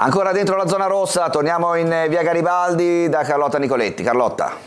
Ancora dentro la zona rossa, torniamo in via Garibaldi da Carlotta Nicoletti. Carlotta.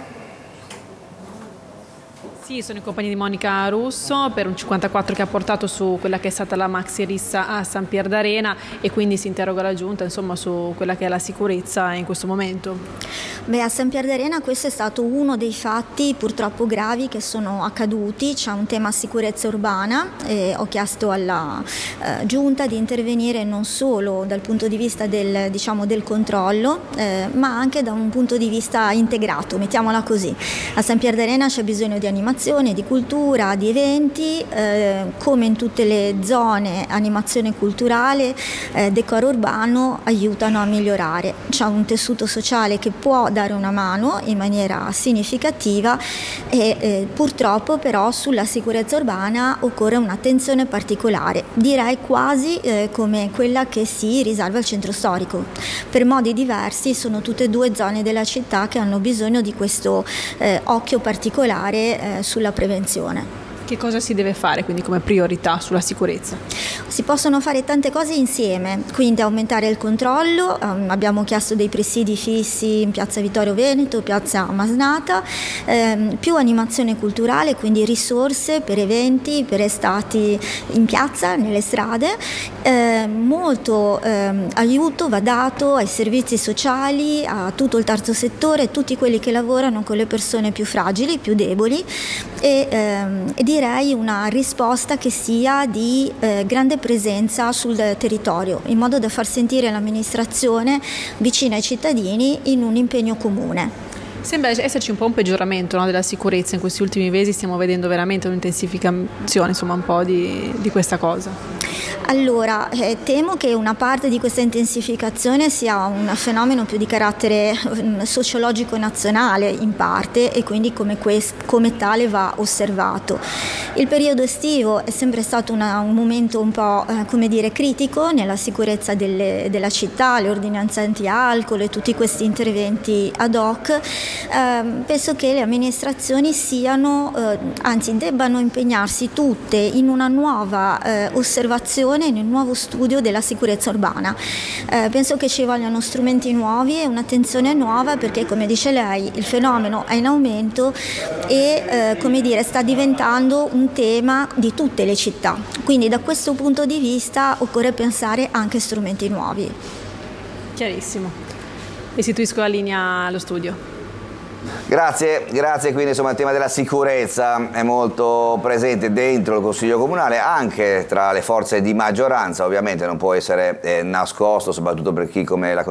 Sì, sono in compagnia di Monica Russo per un 54 che ha portato su quella che è stata la maxi rissa a San Pier d'Arena e quindi si interroga la Giunta insomma su quella che è la sicurezza in questo momento. Beh, a San Pier d'Arena questo è stato uno dei fatti purtroppo gravi che sono accaduti. C'è un tema sicurezza urbana e ho chiesto alla Giunta di intervenire non solo dal punto di vista del controllo ma anche da un punto di vista integrato, mettiamola così. A San Pier d'Arena c'è bisogno di animazione, di cultura, di eventi, come in tutte le zone animazione culturale, decoro urbano aiutano a migliorare. C'è un tessuto sociale che può dare una mano in maniera significativa e purtroppo però sulla sicurezza urbana occorre un'attenzione particolare, direi quasi come quella che si riserva al centro storico. Per modi diversi sono tutte e due zone della città che hanno bisogno di questo occhio particolare sulla prevenzione. Che cosa si deve fare quindi come priorità sulla sicurezza? Si possono fare tante cose insieme, quindi aumentare il controllo, abbiamo chiesto dei presidi fissi in piazza Vittorio Veneto, piazza Masnata, più animazione culturale, quindi risorse per eventi, per estati in piazza, nelle strade, molto aiuto va dato ai servizi sociali, a tutto il terzo settore, tutti quelli che lavorano con le persone più fragili, più deboli e direi una risposta che sia di grande presenza sul territorio, in modo da far sentire l'amministrazione vicina ai cittadini in un impegno comune. Sembra esserci un po' un peggioramento, no, della sicurezza in questi ultimi mesi, stiamo vedendo veramente un'intensificazione, insomma, un po' di questa cosa. Allora, temo che una parte di questa intensificazione sia un fenomeno più di carattere sociologico nazionale in parte e quindi come tale va osservato. Il periodo estivo è sempre stato un momento un po' critico nella sicurezza della città, le ordinanze anti-alcol e tutti questi interventi ad hoc. Penso che le amministrazioni debbano impegnarsi tutte in una nuova osservazione, in un nuovo studio della sicurezza urbana. Penso che ci vogliano strumenti nuovi e un'attenzione nuova perché, come dice lei, il fenomeno è in aumento e sta diventando un tema di tutte le città. Quindi da questo punto di vista occorre pensare anche a strumenti nuovi. Chiarissimo. Restituisco la linea allo studio. Grazie, quindi insomma il tema della sicurezza è molto presente dentro il Consiglio Comunale, anche tra le forze di maggioranza, ovviamente non può essere nascosto, soprattutto per chi come la